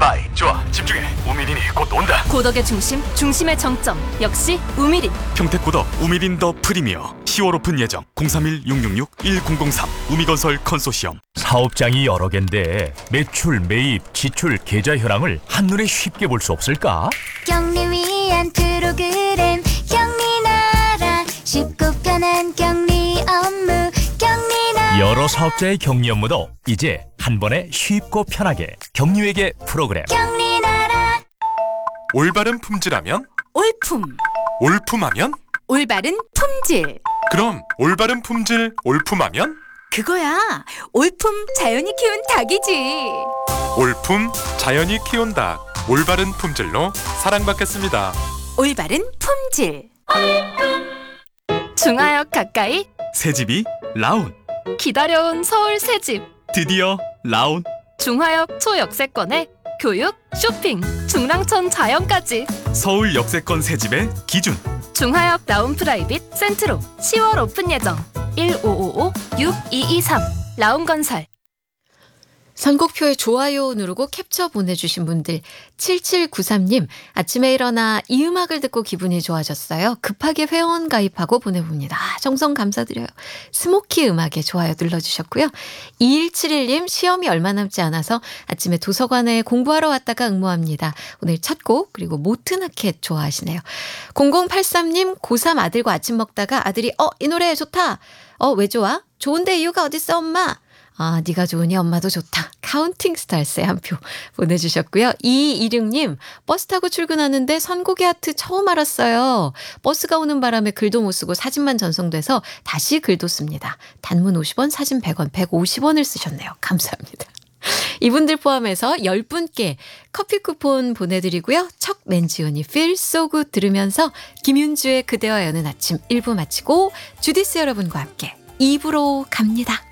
아이, 좋아, 집중해. 우미린이 곧 온다. 고덕의 중심, 중심의 정점. 역시 우미린. 평택고덕 우미린 더 프리미어 10월 오픈 예정. 031-666-1003 우미건설 컨소시엄. 사업장이 여러 개인데 매출, 매입, 지출, 계좌 현황을 한눈에 쉽게 볼 수 없을까? 경리 위한 프로그램 경리나라 쉽고 편한 경리 업무 경리나라. 여러 사업자의 경리 업무도 이제 한 번에 쉽고 편하게 경리회계 프로그램. 경리나라. 올바른 품질하면? 올품. 올품하면? 올바른 품질. 그럼 올바른 품질 올품하면? 그거야. 올품 자연이 키운 닭이지. 올품 자연이 키운 닭. 올바른 품질로 사랑받겠습니다. 올바른 품질. 중하역 가까이 새집이 라운. 기다려온 서울 새집. 드디어 라운. 중하역 초역세권에 교육, 쇼핑, 중랑천 자연까지. 서울 역세권 새집의 기준. 중하역 라운 프라이빗 센트로 10월 오픈 예정. 1555-6223 라운건설. 선곡표에 좋아요 누르고 캡처 보내주신 분들 7793님 아침에 일어나 이 음악을 듣고 기분이 좋아졌어요. 급하게 회원 가입하고 보내봅니다. 정성 감사드려요. 스모키 음악에 좋아요 눌러주셨고요. 2171님 시험이 얼마 남지 않아서 아침에 도서관에 공부하러 왔다가 응모합니다. 오늘 첫 곡 그리고 모트나켓 좋아하시네요. 0083님 고3 아들과 아침 먹다가 아들이 이 노래 좋다. 왜 좋아? 좋은데 이유가 어딨어 엄마? 네가 좋으니 엄마도 좋다. 카운팅 스타일스의 한 표 보내주셨고요. 2226님 버스 타고 출근하는데 선곡의 하트 처음 알았어요. 버스가 오는 바람에 글도 못 쓰고 사진만 전송돼서 다시 글도 씁니다. 단문 50원, 사진 100원, 150원을 쓰셨네요. 감사합니다. 이분들 포함해서 10분께 커피 쿠폰 보내드리고요. 척 맨지온이 Feel So Good 들으면서 김윤주의 그대와 여는 아침 1부 마치고 주디스 여러분과 함께 2부로 갑니다.